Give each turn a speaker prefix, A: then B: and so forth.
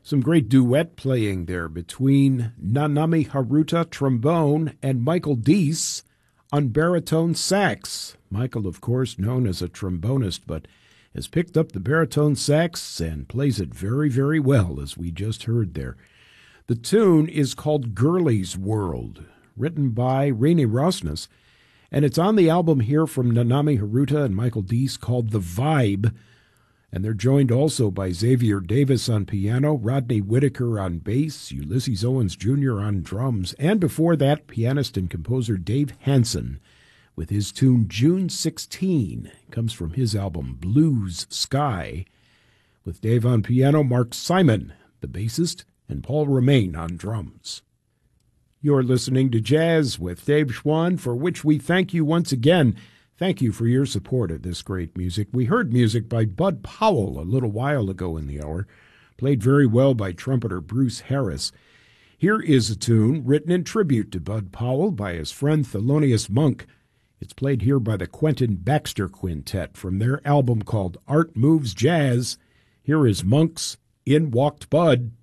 A: Some great duet playing there between Nanami Haruta, trombone, and Michael Deese on baritone sax. Michael, of course, known as a trombonist, but has picked up the baritone sax and plays it very, very well, as we just heard there. The tune is called Girlie's World, written by Rainey Rosnes, and it's on the album here from Nanami Haruta and Michael Deese called The Vibe. And they're joined also by Xavier Davis on piano, Rodney Whitaker on bass, Ulysses Owens Jr. on drums, and before that, pianist and composer Dave Hansen with his tune June 16. It comes from his album Blues Sky, with Dave on piano, Mark Simon, the bassist, and Paul Romain on drums. You're listening to Jazz with Dave Schwann, for which we thank you once again. Thank you for your support of this great music. We heard music by Bud Powell a little while ago in the hour, played very well by trumpeter Bruce Harris. Here is a tune written in tribute to Bud Powell by his friend Thelonious Monk. It's played here by the Quentin Baxter Quintet from their album called Art Moves Jazz. Here is Monk's In Walked Bud.